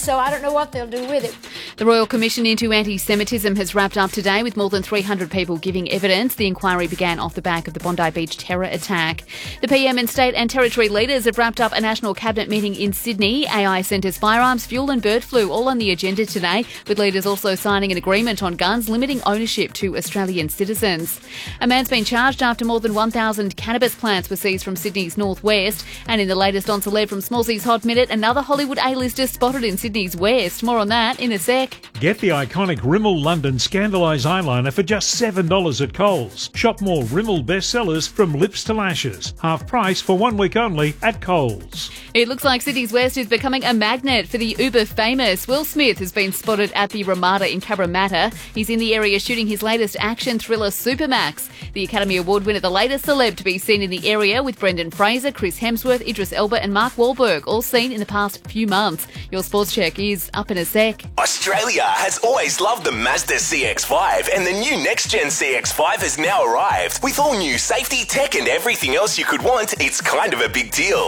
so I don't know what they'll do with it. The Royal Commission into Anti-Semitism has wrapped up today with more than 300 people giving evidence. The inquiry began off the back of the Bondi Beach terror attack. The PM and state and territory leaders have wrapped up a national cabinet meeting in Sydney. AI centres, firearms, fuel and bird flu all on the agenda today, with leaders also signing an agreement on guns limiting ownership to Australian citizens. A man's been charged after more than 1,000 cannabis plants were seized from Sydney's northwest. And in the latest on Celeb from Smallsy's Hot Minute, another Hollywood A-lister spotted in Sydney's west. More on that in a sec. Get the iconic Rimmel London Scandalise eyeliner for just $7 at Coles. Shop more Rimmel bestsellers from lips to lashes. Half price for 1 week only at Coles. It looks like Sydney's west is becoming a magnet for the uber famous. Will Smith has been spotted at the Ramada in Cabramatta. He's in the area shooting his latest action thriller Supermax. The Academy Award winner, the latest celeb to be seen in the area, with Brendan Fraser, Chris Hemsworth, Idris Elba and Mark Wahlberg, all seen in the past few months. Your sports check is up in a sec. Australia has always loved the Mazda CX-5, and the new next-gen CX-5 has now arrived. With all new safety, tech and everything else you could want, it's kind of a big deal.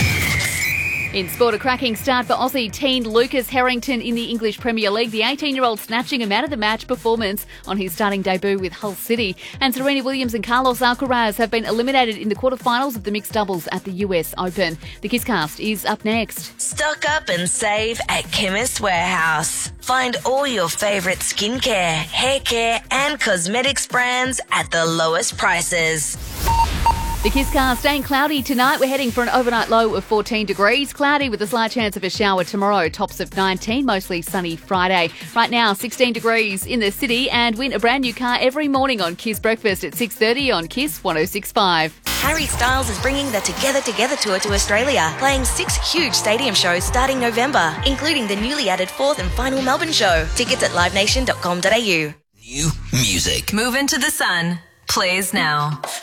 In sport, a cracking start for Aussie teen Lucas Harrington in the English Premier League. The 18-year-old snatching a man-of-the-match performance on his starting debut with Hull City. And Serena Williams and Carlos Alcaraz have been eliminated in the quarterfinals of the mixed doubles at the US Open. The Kisscast is up next. Stock up and save at Chemist Warehouse. Find all your favourite skincare, hair care and cosmetics brands at the lowest prices. The Kisscast staying cloudy tonight. We're heading for an overnight low of 14 degrees. Cloudy with a slight chance of a shower tomorrow. Tops of 19, mostly sunny Friday. Right now, 16 degrees in the city, and win a brand new car every morning on Kiss Breakfast at 6:30 on Kiss 106.5. Harry Styles is bringing the Together Together tour to Australia, playing 6 huge stadium shows starting November, including the newly added 4th and final Melbourne show. Tickets at livenation.com.au. New music. Move into the sun. Plays now.